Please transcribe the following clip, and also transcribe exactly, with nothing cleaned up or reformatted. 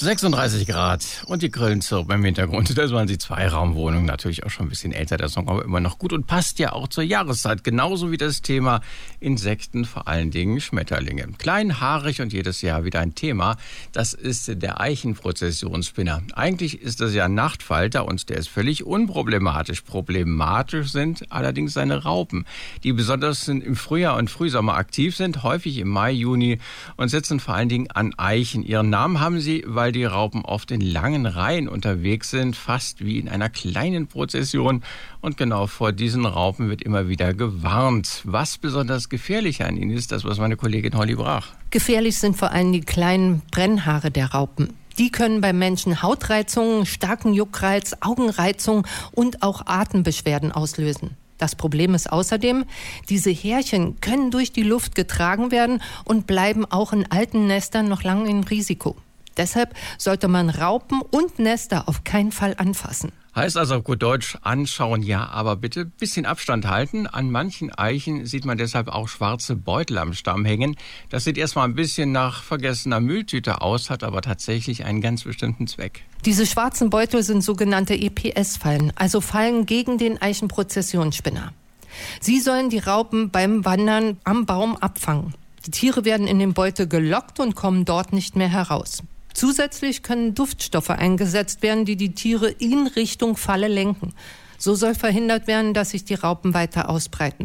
sechsunddreißig Grad und die Grillen zirpen im Hintergrund. Das waren die Zweiraumwohnungen, natürlich auch schon ein bisschen älter, der Song, aber immer noch gut und passt ja auch zur Jahreszeit. Genauso wie das Thema Insekten, vor allen Dingen Schmetterlinge. Klein, haarig und jedes Jahr wieder ein Thema. Das ist der Eichenprozessionsspinner. Eigentlich ist das ja ein Nachtfalter und der ist völlig unproblematisch. Problematisch sind allerdings seine Raupen, die besonders im Frühjahr und Frühsommer aktiv sind, häufig im Mai, Juni und sitzen vor allen Dingen an Eichen. Ihren Namen haben sie, weil die Raupen oft in langen Reihen unterwegs sind, fast wie in einer kleinen Prozession. Und genau vor diesen Raupen wird immer wieder gewarnt. Was besonders gefährlich an ihnen ist, das was meine Kollegin Holly Brach. Gefährlich sind vor allem die kleinen Brennhaare der Raupen. Die können beim Menschen Hautreizungen, starken Juckreiz, Augenreizungen und auch Atembeschwerden auslösen. Das Problem ist außerdem, diese Härchen können durch die Luft getragen werden und bleiben auch in alten Nestern noch lange im Risiko. Deshalb sollte man Raupen und Nester auf keinen Fall anfassen. Heißt also auf gut Deutsch anschauen, ja, aber bitte ein bisschen Abstand halten. An manchen Eichen sieht man deshalb auch schwarze Beutel am Stamm hängen. Das sieht erstmal ein bisschen nach vergessener Mülltüte aus, hat aber tatsächlich einen ganz bestimmten Zweck. Diese schwarzen Beutel sind sogenannte E P S-Fallen, also Fallen gegen den Eichenprozessionsspinner. Sie sollen die Raupen beim Wandern am Baum abfangen. Die Tiere werden in den Beutel gelockt und kommen dort nicht mehr heraus. Zusätzlich können Duftstoffe eingesetzt werden, die die Tiere in Richtung Falle lenken. So soll verhindert werden, dass sich die Raupen weiter ausbreiten.